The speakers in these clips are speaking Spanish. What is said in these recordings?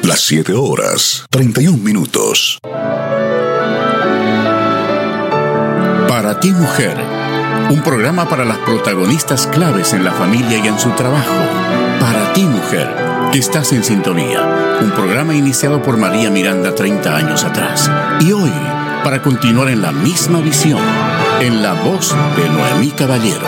Las 7 horas, 31 minutos. Para ti, mujer, un programa para las protagonistas claves en la familia y en su trabajo. Para ti, mujer, que estás en sintonía. Un programa iniciado por María Miranda 30 años atrás. Y hoy, para continuar en la misma visión, en la voz de Noemí Caballero.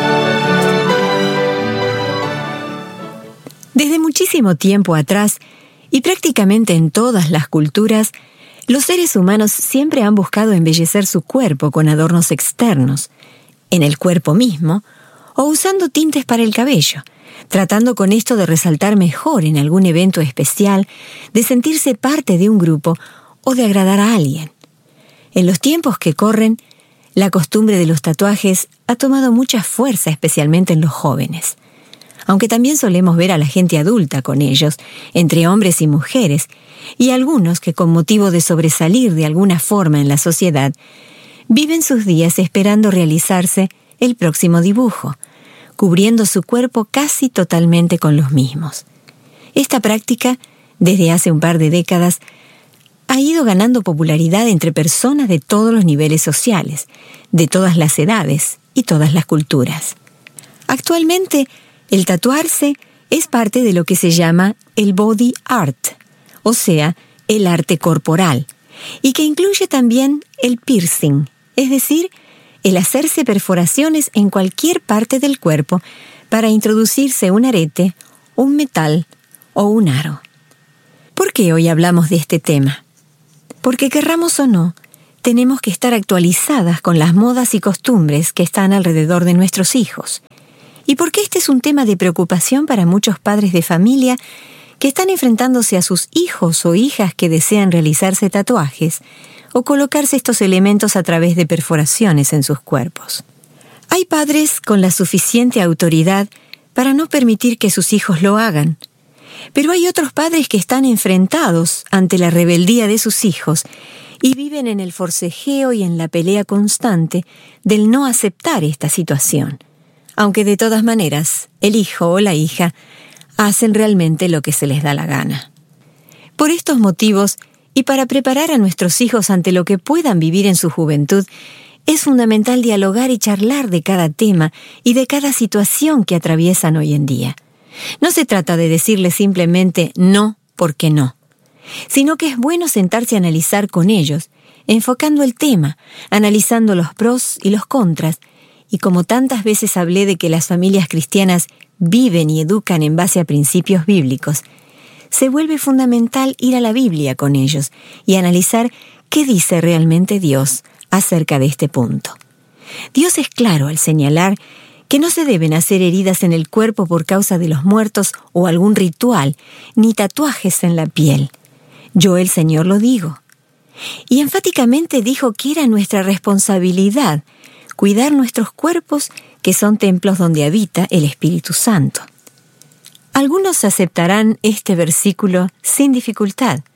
Desde muchísimo tiempo atrás, y prácticamente en todas las culturas, los seres humanos siempre han buscado embellecer su cuerpo con adornos externos, en el cuerpo mismo, o usando tintes para el cabello, tratando con esto de resaltar mejor en algún evento especial, de sentirse parte de un grupo o de agradar a alguien. En los tiempos que corren, la costumbre de los tatuajes ha tomado mucha fuerza, especialmente en los jóvenes. Aunque también solemos ver a la gente adulta con ellos, entre hombres y mujeres, y algunos que con motivo de sobresalir de alguna forma en la sociedad, viven sus días esperando realizarse el próximo dibujo, cubriendo su cuerpo casi totalmente con los mismos. Esta práctica, desde hace un par de décadas, ha ido ganando popularidad entre personas de todos los niveles sociales, de todas las edades y todas las culturas. Actualmente, el tatuarse es parte de lo que se llama el body art, o sea, el arte corporal, y que incluye también el piercing, es decir, el hacerse perforaciones en cualquier parte del cuerpo para introducirse un arete, un metal o un aro. ¿Por qué hoy hablamos de este tema? Porque querramos o no, tenemos que estar actualizadas con las modas y costumbres que están alrededor de nuestros hijos. Y porque este es un tema de preocupación para muchos padres de familia que están enfrentándose a sus hijos o hijas que desean realizarse tatuajes o colocarse estos elementos a través de perforaciones en sus cuerpos. Hay padres con la suficiente autoridad para no permitir que sus hijos lo hagan, pero hay otros padres que están enfrentados ante la rebeldía de sus hijos y viven en el forcejeo y en la pelea constante del no aceptar esta situación, aunque de todas maneras el hijo o la hija hacen realmente lo que se les da la gana. Por estos motivos, y para preparar a nuestros hijos ante lo que puedan vivir en su juventud, es fundamental dialogar y charlar de cada tema y de cada situación que atraviesan hoy en día. No se trata de decirles simplemente no porque no, sino que es bueno sentarse a analizar con ellos, enfocando el tema, analizando los pros y los contras, y como tantas veces hablé de que las familias cristianas viven y educan en base a principios bíblicos, se vuelve fundamental ir a la Biblia con ellos y analizar qué dice realmente Dios acerca de este punto. Dios es claro al señalar que no se deben hacer heridas en el cuerpo por causa de los muertos o algún ritual, ni tatuajes en la piel. Yo, el Señor, lo digo. Y enfáticamente dijo que era nuestra responsabilidad cuidar nuestros cuerpos, que son templos donde habita el Espíritu Santo. Algunos aceptarán este versículo sin dificultad,